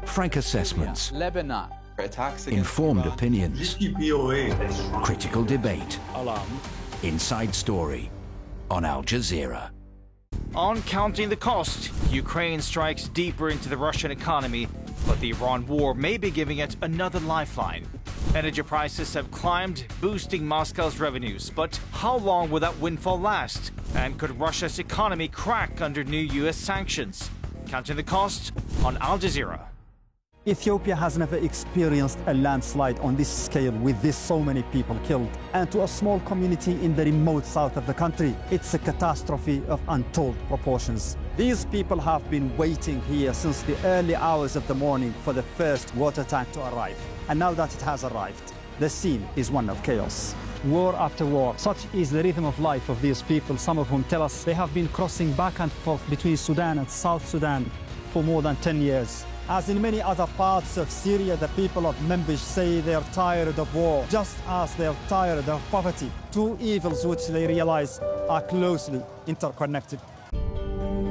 Frank assessments, Lebanon. Attacks informed opinions, critical debate, inside story on Al Jazeera. On Counting the Cost, Ukraine strikes deeper into the Russian economy, but the Iran war may be giving it another lifeline. Energy prices have climbed, boosting Moscow's revenues. But how long will that windfall last? And could Russia's economy crack under new US sanctions? Counting the Cost on Al Jazeera. Ethiopia has never experienced a landslide on this scale with so many people killed. And to a small community in the remote south of the country, it's a catastrophe of untold proportions. These people have been waiting here since the early hours of the morning for the first water tank to arrive. And now that it has arrived, the scene is one of chaos. War after war. Such is the rhythm of life of these people, some of whom tell us they have been crossing back and forth between Sudan and South Sudan for more than 10 years. As in many other parts of Syria, the people of Manbij say they are tired of war, just as they are tired of poverty, two evils which they realize are closely interconnected.